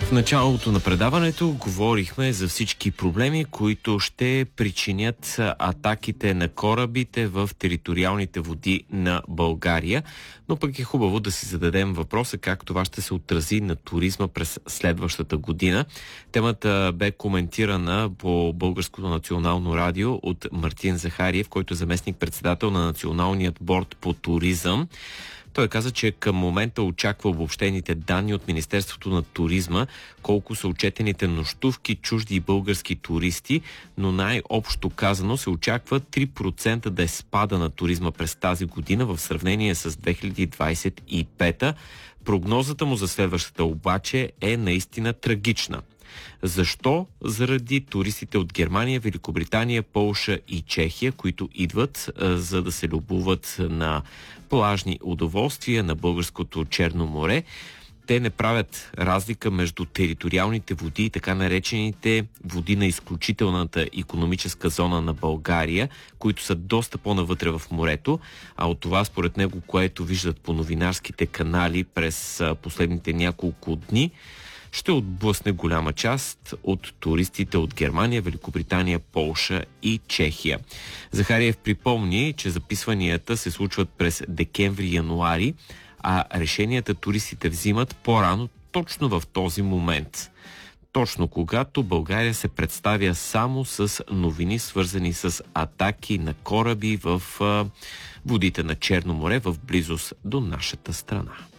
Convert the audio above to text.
В началото на предаването говорихме за всички проблеми, които ще причинят атаките на корабите в териториалните води на България. Но пък е хубаво да си зададем въпроса как това ще се отрази на туризма през следващата година. Темата бе коментирана по Българското национално радио от Мартин Захариев, който е заместник-председател на Националният борд по туризъм. Той каза, че към момента очаква обобщените данни от Министерството на туризма, колко са отчетените нощувки, чужди и български туристи, но най-общо казано се очаква 3% да е спада на туризма през тази година в сравнение с 2025. Прогнозата му за следващата обаче е наистина трагична. Защо? Заради туристите от Германия, Великобритания, Полша и Чехия, които идват за да се любуват на плажни удоволствия на българското Черно море. Те не правят разлика между териториалните води и така наречените води на изключителната икономическа зона на България, които са доста по-навътре в морето, а от това според него, което виждат по новинарските канали през последните няколко дни, ще отблъсне голяма част от туристите от Германия, Великобритания, Полша и Чехия. Захариев припомни, че записванията се случват през декември-януари, а решенията туристите взимат по-рано, точно в този момент. Точно когато България се представя само с новини, свързани с атаки на кораби в водите на Черно море, в близост до нашата страна.